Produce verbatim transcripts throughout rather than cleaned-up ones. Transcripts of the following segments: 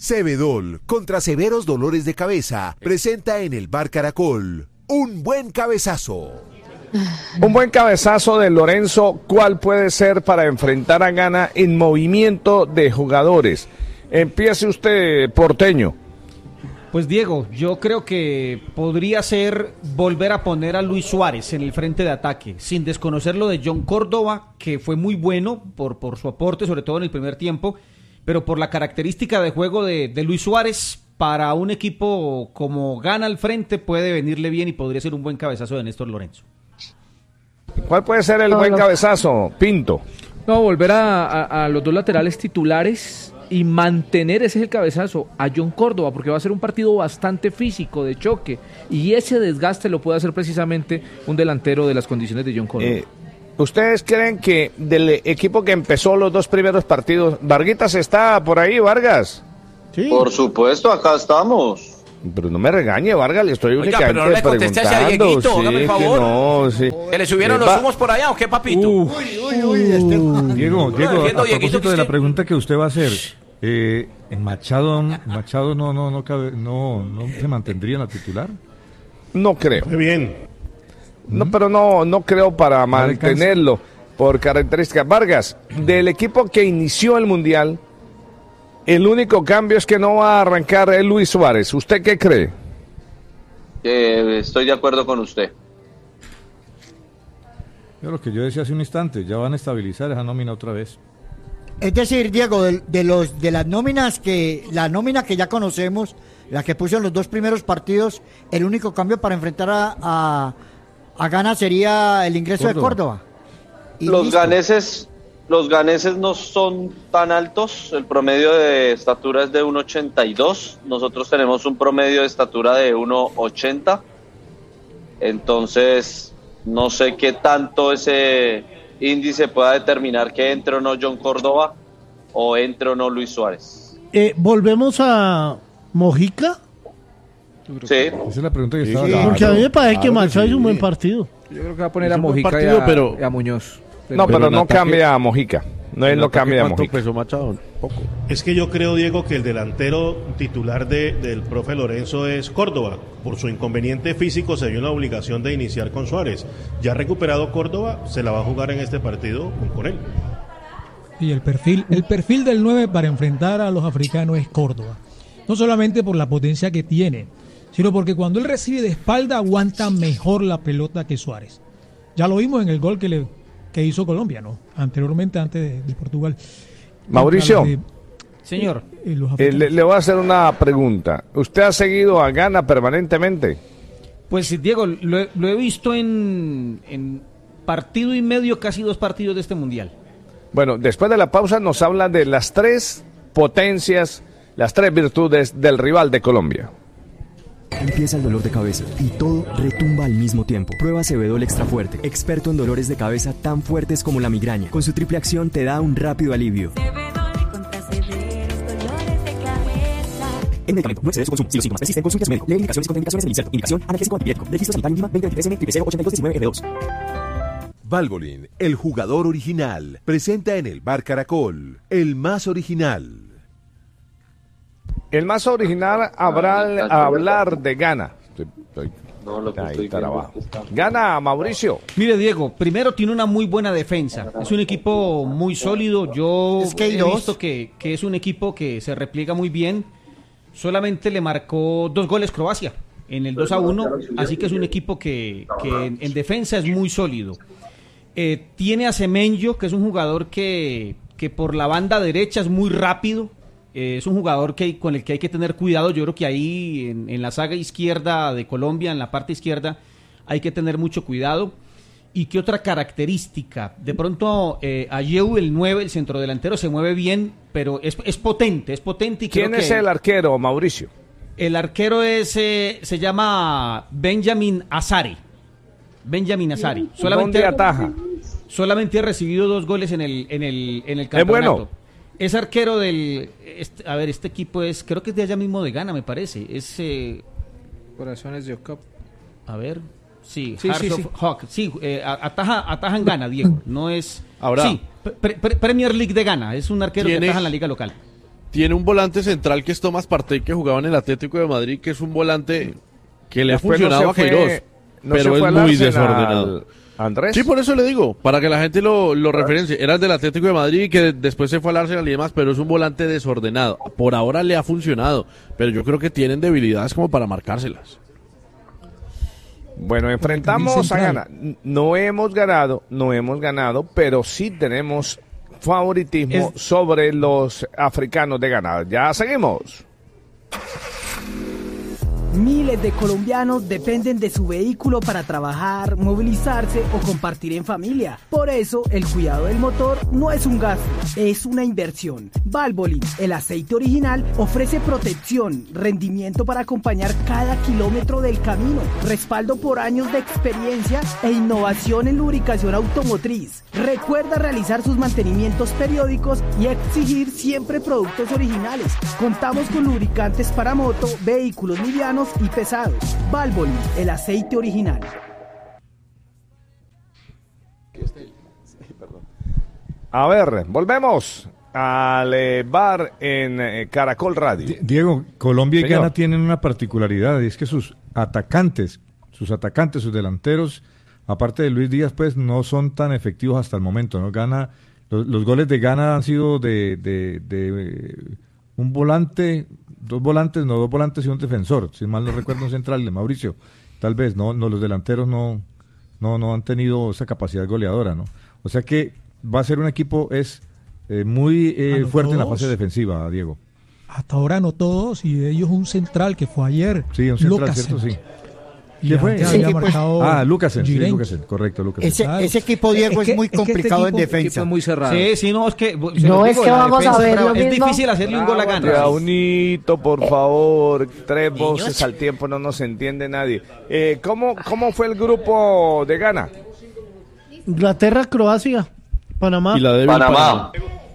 Cebedol, contra severos dolores de cabeza, presenta en el Bar Caracol un buen cabezazo. Un buen cabezazo de Lorenzo, ¿cuál puede ser para enfrentar a Ghana en movimiento de jugadores? Empiece usted, porteño. Pues Diego, yo creo que podría ser volver a poner a Luis Suárez en el frente de ataque, sin desconocer lo de John Córdoba, que fue muy bueno por, por su aporte, sobre todo en el primer tiempo, pero por la característica de juego de, de Luis Suárez, para un equipo como Ghana al frente puede venirle bien y podría ser un buen cabezazo de Néstor Lorenzo. ¿Cuál puede ser el no, buen no. cabezazo, Pinto? No, volver a, a, a los dos laterales titulares y mantener, ese es el cabezazo, a John Córdoba, porque va a ser un partido bastante físico, de choque, y ese desgaste lo puede hacer precisamente un delantero de las condiciones de John Córdoba. Eh, ¿Ustedes creen que del equipo que empezó los dos primeros partidos, Varguitas está por ahí, Vargas? Sí. Por supuesto, acá estamos. Pero no me regañe, Vargas, le estoy Oiga, únicamente pero no le conteste a ese preguntando. Dieguito, hágame el Sí, favor. que no, sí. ¿Que le subieron Eh, los va- humos por allá o qué, papito? Uh, Uy, uy, uy, este... Diego, Diego, entiendo, a Dieguito, propósito que de la usted- pregunta que usted va a hacer, eh, en Machado, en Machado no, no, no, cabe, no, no se mantendría en la titular. No creo. Muy bien. No, pero no, no creo para No le mantenerlo por características. Vargas, del equipo que inició el Mundial, el único cambio es que no va a arrancar el Luis Suárez. ¿Usted qué cree? Eh, estoy de acuerdo con usted. Yo lo que yo decía hace un instante, ya van a estabilizar esa nómina otra vez. Es decir, Diego, de, de los de las nóminas que la nómina que ya conocemos, la que puso en los dos primeros partidos, el único cambio para enfrentar a a, a Ghana sería el ingreso Córdoba. de Córdoba. Y Los listo. ganeses, los ganeses no son tan altos, el promedio de estatura es de uno ochenta y dos, nosotros tenemos un promedio de estatura de uno ochenta, entonces no sé qué tanto ese índice pueda determinar que entre o no John Córdoba o entre o no Luis Suárez. Eh, Volvemos a Mojica, Sí, Esa es la pregunta que estaba Sí, haciendo. porque a mí me parece que Claro que Machado hizo un sí. buen partido. Yo creo que va a poner a Es un buen Mojica y partido, a, pero- y a Muñoz. No, pero, Pero en no ataque- cambia a Mojica. No, él no cambia a ¿Cuánto Mojica. pesó Machado? Poco. Es que yo creo, Diego, que el delantero titular de, del profe Lorenzo es Córdoba. Por su inconveniente físico se vio en la obligación de iniciar con Suárez. Ya recuperado Córdoba, se la va a jugar en este partido con, con él. Y el perfil, el perfil del nueve para enfrentar a los africanos es Córdoba. No solamente por la potencia que tiene, sino porque cuando él recibe de espalda aguanta mejor la pelota que Suárez. Ya lo vimos en el gol que le que hizo Colombia, ¿no? Anteriormente, antes de, de Portugal. Mauricio. Contra los de- Señor. eh, los Eh, africanos. le, le voy a hacer una pregunta. ¿Usted ha seguido a Ghana permanentemente? Pues Diego, lo, he- lo he visto en, en partido y medio, casi dos partidos de este Mundial. Bueno, después de la pausa nos habla de las tres potencias, las tres virtudes del rival de Colombia. Empieza el dolor de cabeza y todo retumba al mismo tiempo. Prueba Cebedol Extra Fuerte, experto en dolores de cabeza tan fuertes como la migraña. Con su triple acción te da un rápido alivio. El medicamento no excede su consumo. Si los síntomas persisten, consulte a su médico. Lee indicaciones y contraindicaciones del insecto. Indicación, analgésico antipirético. Registro sanitario mínima veinte veintitrés eme triple cero ochenta y dos diecinueve R dos. Valvoline, el jugador original, presenta en el Bar Caracol, el más original. El más original habrá al hablar de Ghana. Estoy- estoy- no lo que Ahí estoy está viendo abajo. es que está- Gana Mauricio. Mire, Diego, primero tiene una muy buena defensa. Es un equipo muy sólido. Yo Es que hay he dos. visto que, que es un equipo que se repliega muy bien. Solamente le marcó dos goles Croacia en el dos a uno. Así que es un equipo que, que en, en defensa es muy sólido. Eh, tiene a Semenyo, que es un jugador que, que por la banda derecha es muy rápido. Eh, es un jugador que, con el que hay que tener cuidado. Yo creo que ahí en, en la saga izquierda de Colombia, en la parte izquierda, hay que tener mucho cuidado. ¿Y qué otra característica? De pronto, eh, Ayew, el nueve, el centrodelantero, se mueve bien, pero es, es potente, es potente. Y creo ¿Quién es que el arquero, Mauricio? el arquero es, eh, se llama Benjamin Azare. Benjamin Azare. ¿Dónde ataja? Solamente ha recibido dos goles en el, en el, en el ¿Es campeonato. bueno? Es arquero del... este- a ver, este equipo es... Creo que es de allá mismo de Ghana, me parece. Es... eh, Corazones de Ocap. a ver... Sí, Sí, Hearts sí, of sí. Oak. Sí, eh, a- ataja, ataja en Ghana, Diego. No es... Ahora- Sí, pre- pre- Premier League de Ghana. Es un arquero que ¿Quién ataja es? en la liga local. tiene un volante central que es Tomás Partey, que jugaba en el Atlético de Madrid, que es un volante que le Después ha funcionado no a se fue- Queiroz, no pero se fue es al muy Arsenal, desordenado. Andrés. Sí, por eso le digo, para que la gente lo, lo referencie. Era el del Atlético de Madrid, que después se fue al Arsenal y demás, pero es un volante desordenado. Por ahora le ha funcionado, pero yo creo que tienen debilidades como para marcárselas. Bueno, enfrentamos a Central. Ghana. No hemos ganado, no hemos ganado, pero sí tenemos favoritismo Es- sobre los africanos de Ghana. Ya seguimos. Miles de colombianos dependen de su vehículo para trabajar, movilizarse o compartir en familia. Por eso, el cuidado del motor no es un gasto, es una inversión. Valvoline, el aceite original, ofrece protección, rendimiento para acompañar cada kilómetro del camino, respaldo por años de experiencia e innovación en lubricación automotriz. Recuerda realizar sus mantenimientos periódicos y exigir siempre productos originales. Contamos con lubricantes para moto, vehículos livianos y pesados. Valvoline, el aceite original. A ver, volvemos al eh, bar en eh, Caracol Radio. Di- Diego, Colombia y Señor. Ghana tienen una particularidad, y es que sus atacantes, sus atacantes, sus delanteros, aparte de Luis Díaz, pues no son tan efectivos hasta el momento, ¿no? Ghana, los, los goles de Ghana han sido de, de, de eh, un volante, dos volantes, no dos volantes y un defensor, si mal no recuerdo, un central de Mauricio, tal vez, no, no los delanteros no, no, no han tenido esa capacidad goleadora, ¿no? O sea que va a ser un equipo es eh, muy eh, Anotó fuerte en la dos. fase defensiva, Diego. Hasta ahora anotó dos y de ellos un central que fue ayer. Sí, un central, Lukasen. ¿cierto? Sí. Y ¿Quién fue? antes Sí, había que pues- marcado Ah, Lukasen, sí, Girenk. Lukasen, correcto, Lukasen. Ese, Claro. ese equipo, Diego, es, que- muy es que este complicado equipo- en equipo defensa. es muy cerrado. Sí, sí, no, es que... se No, lo es digo, que la vamos a defensa ver es brava. lo Es mismo. difícil hacerle un gol a Ghana. Raunito, por favor, tres voces al tiempo, no nos entiende nadie. Eh, ¿cómo, ¿Cómo fue el grupo de Ghana? Inglaterra, Croacia, Panamá. Y la débil Panamá.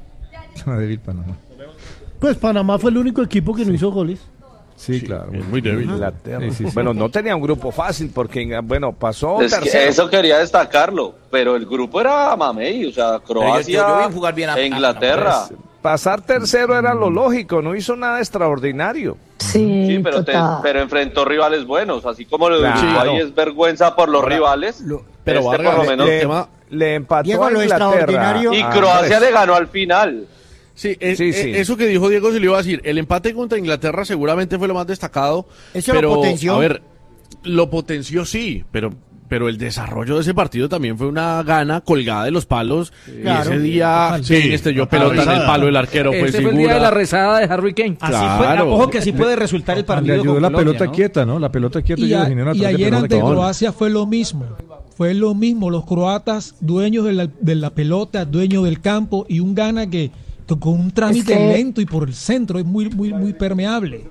Una débil Panamá. Pues Panamá fue el único equipo que no hizo goles. Sí, claro. Es muy débil. Inglaterra. Sí, sí, sí. Bueno, no tenía un grupo fácil porque, bueno, pasó Es que tercero. eso quería destacarlo, pero el grupo era mamey, o sea, Croacia, yo- yo vi jugar bien a- e Inglaterra. Pues, pasar tercero era lo lógico, no hizo nada extraordinario. Sí, Sí, pero, te- total. pero enfrentó rivales buenos, así como lo de Claro. Uruguay es vergüenza por los Ahora, rivales. pero este Vargas, por lo menos. le- Le, tema- le empató Diego, a lo Inglaterra. extraordinario- Y a Croacia Andrés. le ganó al final. Sí, es- Sí, eh, sí. eso que dijo Diego se lo iba a decir. El empate contra Inglaterra seguramente fue lo más destacado. Eso lo pero, potenció. A ver, lo potenció sí, pero pero el desarrollo de ese partido también fue una gana colgada de los palos. Claro. Y ese día, Total. sí, Sí, este yo total. pelota en el palo, el arquero fue Ese fue el día de la figura. rezada de Harry Kane. Así Claro. fue, ojo que así puede resultar el Le partido ayudó con la Colombia, pelota ¿no? quieta, ¿no? La pelota quieta Y, y, a- generó una y tarjeta ayer roja ante cabal. Croacia fue lo mismo. Fue lo mismo. Los croatas, dueños de la, de la pelota, dueños del campo y un Ghana que, que con un trámite Es que- lento y por el centro es muy, muy, muy permeable.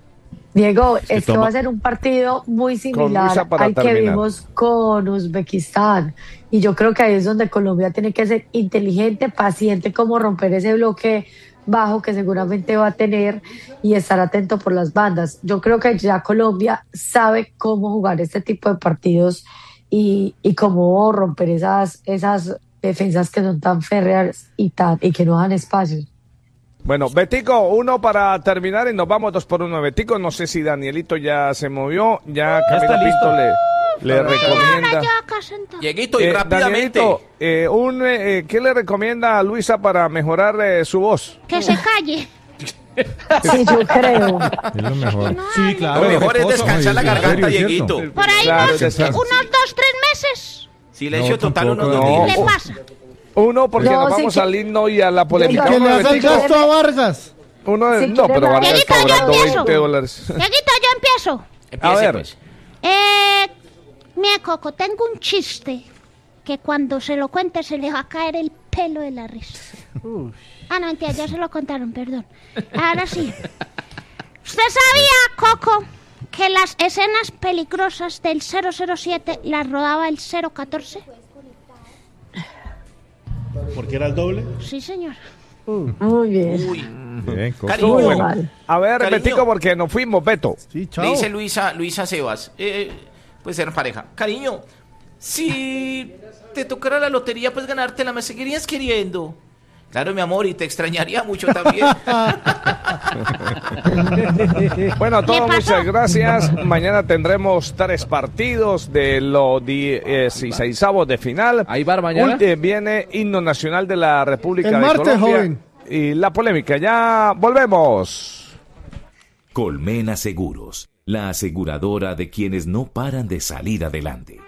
Diego, que esto toma- va a ser un partido muy Luisa similar para al que terminar. vimos con Uzbekistán. Y yo creo que ahí es donde Colombia tiene que ser inteligente, paciente, como romper ese bloque bajo que seguramente va a tener y estar atento por las bandas. Yo creo que ya Colombia sabe cómo jugar este tipo de partidos y, y cómo romper esas, esas defensas que son tan férreas y, tan, y que no dan espacios. Bueno, Betico, uno para terminar y nos vamos dos por uno. Betico, no sé si Danielito ya se movió, ya Camilo está listo. Pinto le, le recomienda. Dieguito, y Eh, rápidamente. Danielito, eh, un, eh, ¿qué le recomienda a Luisa para mejorar eh, su voz? Que se calle. Sí, yo creo. Es lo mejor. Sí, claro. Lo mejor es reposo. descansar la Oye, ¿en garganta, serio, es Dieguito. cierto? Por ahí Claro, unos, descansa. unos dos, tres meses. Silencio No, total, unos tampoco, dos no. ¿Qué días. le pasa? Uno, porque No, nos sí vamos que- al himno y a la polémica. Venga, Que Uno le de haga el Betico. gasto a Vargas. Uno de, Si no, quiere pero la- Vargas Dieguito, yo cobrando empiezo. veinte dólares. Dieguito, yo empiezo. A ver, pues. Eh, mira, Coco, tengo un chiste que cuando se lo cuente se le va a caer el pelo de la risa. Ah, no, mentira, ya se lo contaron, perdón. Ahora sí. ¿Usted sabía, Coco, que las escenas peligrosas del cero cero siete las rodaba el cero catorce? ¿Por qué era el doble? Sí, señor. Muy bien. Bien, Coco. Cariño, Muy bueno. mal. A ver, Cariño. Betico, porque nos fuimos, Beto. Sí, chao. Le dice Luisa, Luisa Sebas, eh, pues ser pareja. Cariño, si te tocara la lotería, pues ganártela, me seguirías queriendo. Claro, mi amor, y te extrañaría mucho también. Bueno, todo, muchas gracias. Mañana tendremos tres partidos de los dieciseisavos de final. Ahí va mañana. Hoy viene himno nacional de la República El de martes, Colombia. joven. Y la polémica, ya volvemos. Colmena Seguros, la aseguradora de quienes no paran de salir adelante.